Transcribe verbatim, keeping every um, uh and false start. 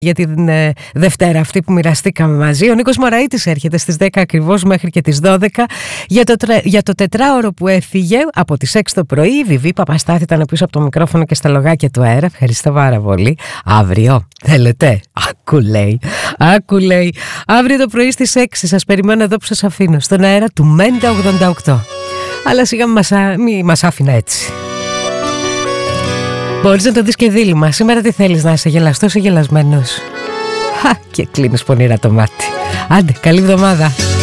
για την ε, Δευτέρα αυτή που μοιραστήκαμε μαζί. Ο Νίκος Μωραΐτης έρχεται στις δέκα ακριβώς μέχρι και τις δώδεκα για το, τρε, για το τετράωρο που έφυγε από τις έξι το πρωί. Η Βιβί Παπαστάθη ήταν πίσω από το μικρόφωνο και στα λογάκια του αέρα. Ευχαριστώ πάρα πολύ. Αύριο θέλετε? Άκου λέει, άκου λέει. Αύριο το πρωί στις έξι σας περιμένω εδώ που σας αφήνω στον αέρα του Μέντα ογδόντα οκτώ. Αλλά σιγά μη μας, μη μας άφηνα έτσι. Μπορείς να το δεις και δίλημα. Σήμερα τι θέλεις, να είσαι γελαστός ή γελασμένος? Χα, και κλείνεις πονηρά το μάτι. Άντε, καλή εβδομάδα.